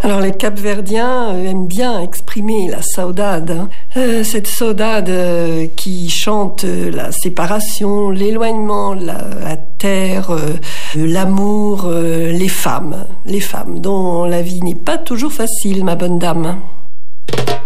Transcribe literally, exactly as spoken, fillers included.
Alors les Capverdiens euh, aiment bien exprimer la saudade, hein. euh, cette saudade euh, qui chante euh, la séparation, l'éloignement, la, la terre, euh, l'amour, euh, les femmes, les femmes dont la vie n'est pas toujours facile, ma bonne dame.